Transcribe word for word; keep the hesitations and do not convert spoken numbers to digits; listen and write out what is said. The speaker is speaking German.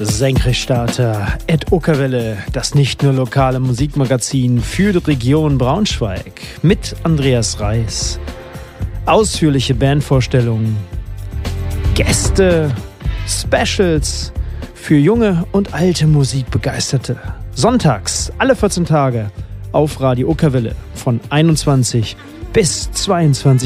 Senkrechtstarter at Uckerwelle, das nicht nur lokale Musikmagazin für die Region Braunschweig mit Andreas Reis. Ausführliche Bandvorstellungen, Gäste, Specials für junge und alte Musikbegeisterte. Sonntags, alle vierzehn Tage auf Radio Uckerwelle von einundzwanzig bis zweiundzwanzig